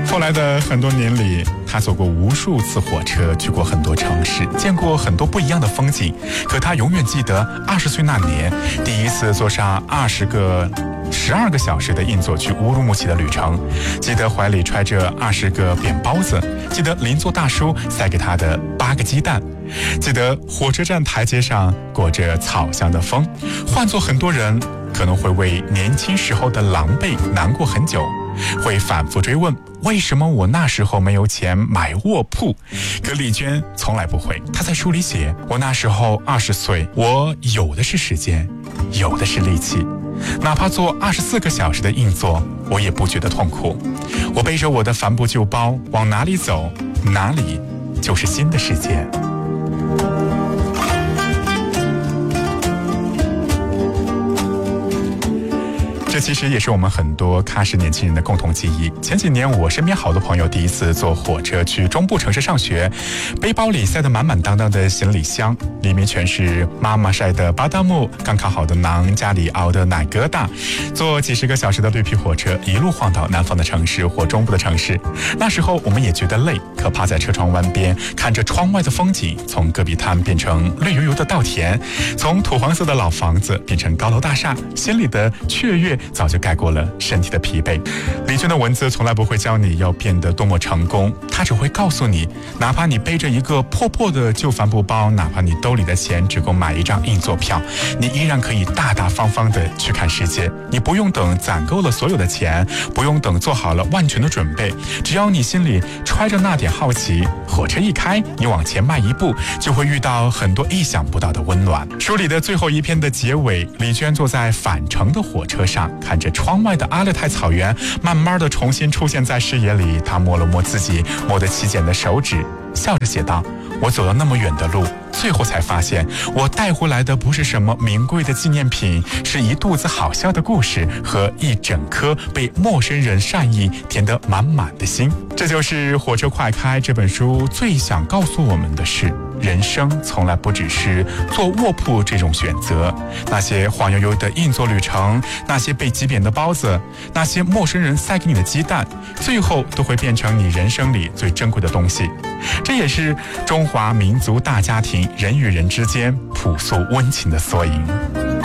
后来的很多年里，他坐过无数次火车，去过很多城市，见过很多不一样的风景。可他永远记得20岁那年，第一次坐上12个小时的硬座去乌鲁木齐的旅程，记得怀里揣着20个扁包子，记得邻座大叔塞给他的8个鸡蛋，记得火车站台阶上裹着草香的风。换做很多人，可能会为年轻时候的狼狈难过很久，会反复追问为什么我那时候没有钱买卧铺。可丽娟从来不会，她在书里写，我那时候20岁，我有的是时间，有的是力气，哪怕坐24个小时的硬座，我也不觉得痛苦。我背着我的帆布旧包，往哪里走，哪里就是新的世界。这其实也是我们很多喀什年轻人的共同记忆。前几年我身边好多朋友第一次坐火车去中部城市上学，背包里塞得满满当当的行李箱，里面全是妈妈晒的巴旦木，刚烤好的馕，家里熬的奶疙瘩，坐几10个小时的绿皮火车一路晃到南方的城市或中部的城市。那时候我们也觉得累，可趴在车窗湾边，看着窗外的风景，从戈壁滩变成绿油油的稻田，从土黄色的老房子变成高楼大厦，心里的雀跃早就盖过了身体的疲惫。李娟的文字从来不会教你要变得多么成功，她只会告诉你，哪怕你背着一个破破的旧帆布包，哪怕你兜里的钱只够买一张硬座票，你依然可以大大方方的去看世界。你不用等攒够了所有的钱，不用等做好了万全的准备，只要你心里揣着那点好奇，火车一开，你往前迈一步，就会遇到很多意想不到的温暖。书里的最后一篇的结尾，李娟坐在返程的火车上，看着窗外的阿勒泰草原慢慢的重新出现在视野里，她摸了摸自己摸得起茧的手指，笑着写道，我走了那么远的路，最后才发现我带回来的不是什么名贵的纪念品，是一肚子好笑的故事和一整颗被陌生人善意填得满满的心。这就是《火车快开》这本书最想告诉我们的事，人生从来不只是坐卧铺这种选择，那些晃悠悠的硬座旅程，那些被挤扁的包子，那些陌生人塞给你的鸡蛋，最后都会变成你人生里最珍贵的东西。这也是中华民族大家庭人与人之间朴素温情的缩影。